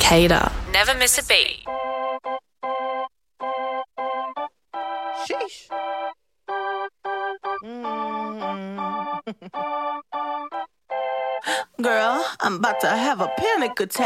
Cicada. Never miss a beat. Sheesh. Girl, I'm about to have a panic attack.